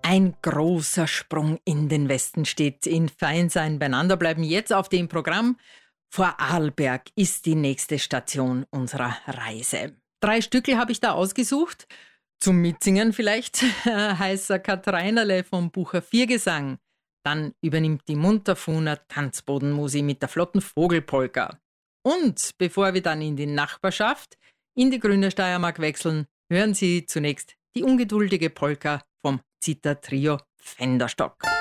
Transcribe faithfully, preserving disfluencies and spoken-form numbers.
Ein großer Sprung in den Westen steht in Feinsein beieinander bleiben jetzt auf dem Programm. Vorarlberg ist die nächste Station unserer Reise. Drei Stücke habe ich da ausgesucht. Zum Mitsingen vielleicht heißer Katreinerle vom Bucher Viergesang. Dann übernimmt die Munterfuner Tanzbodenmusi mit der flotten Vogelpolka. Und bevor wir dann in die Nachbarschaft, in die grüne Steiermark wechseln, hören Sie zunächst die ungeduldige Polka vom Zither-Trio Pfänderstock.